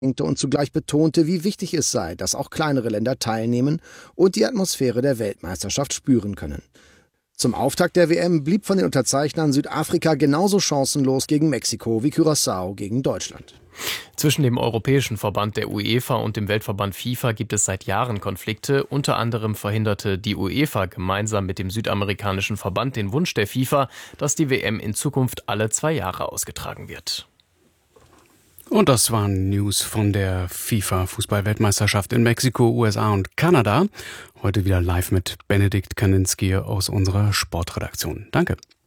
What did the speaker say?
und zugleich betonte, wie wichtig es sei, dass auch kleinere Länder teilnehmen und die Atmosphäre der Weltmeisterschaft spüren können. Zum Auftakt der WM blieb von den Unterzeichnern Südafrika genauso chancenlos gegen Mexiko wie Curaçao gegen Deutschland. Zwischen dem Europäischen Verband der UEFA und dem Weltverband FIFA gibt es seit Jahren Konflikte. Unter anderem verhinderte die UEFA gemeinsam mit dem südamerikanischen Verband den Wunsch der FIFA, dass die WM in Zukunft alle 2 Jahre ausgetragen wird. Und das waren News von der FIFA-Fußball-Weltmeisterschaft in Mexiko, USA und Kanada. Heute wieder live mit Benedikt Kaninski aus unserer Sportredaktion. Danke.